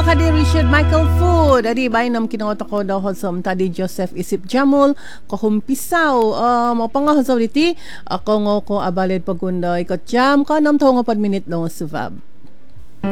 kadi Richard Michael Fu. Dari bayi nam kinawata ko daw hosom tadi Joseph Isip Jamul ko humpisaw. Mapanga hosom diti ako ngo ko abalid pagunda ikot jam ka nam to nga 4 minute long suvab.